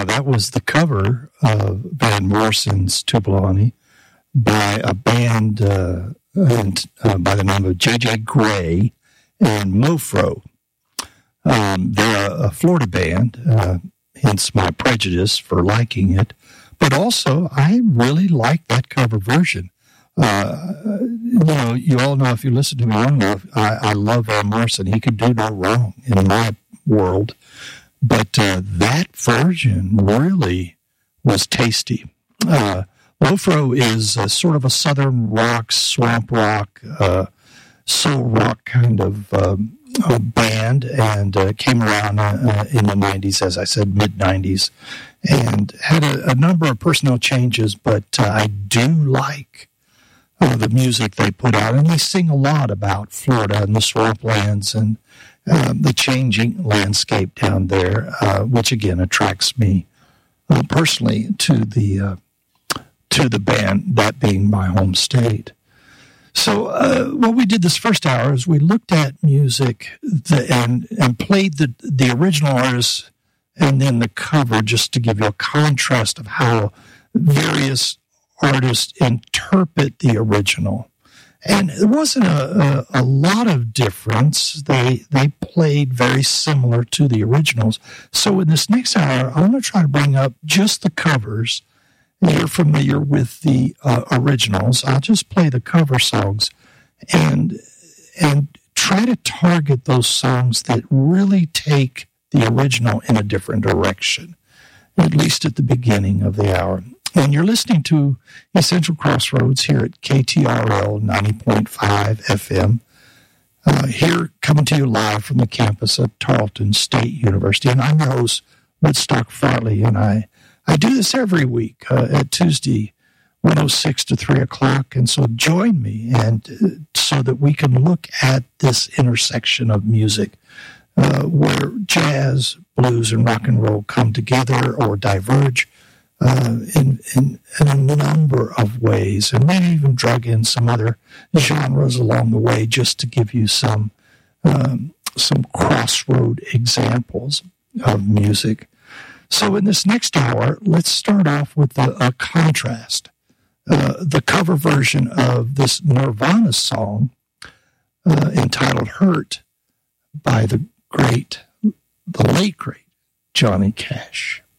that was the cover of Van Morrison's Tupolani by a band by the name of J.J. Gray and Mofro. They're a Florida band, hence my prejudice for liking it. But also, I really like that cover version. You all know, if you listen to me long enough, I love Van Morrison. He could do no wrong in my world. But that version really was tasty. Mofro is sort of a southern rock, swamp rock, soul rock kind of band, and came around in the 90s, as I said, mid-90s, and had a number of personnel changes, but I do like the music they put out, and they sing a lot about Florida and the swamplands and the changing landscape down there, which again attracts me personally to the band, that being my home state. So what we did this first hour is we looked at music and played the original artists and then the cover, just to give you a contrast of how various artists interpret the original. And there wasn't a lot of difference. They played very similar to the originals. So in this next hour, I want to try to bring up just the covers. You're familiar with the originals. I'll just play the cover songs and try to target those songs that really take the original in a different direction, at least at the beginning of the hour. And you're listening to Essential Crossroads here at KTRL 90.5 FM, here coming to you live from the campus of Tarleton State University. And I'm your host, Woodstock Farley, and I do this every week at Tuesday, 1:06 to 3 o'clock. And so join me, and so that we can look at this intersection of music where jazz, blues, and rock and roll come together or diverge in a number of ways, and maybe even drug in some other genres along the way, just to give you some crossroad examples of music. So in this next hour, let's start off with a contrast. The cover version of this Nirvana song entitled Hurt by the late, great Johnny Cash.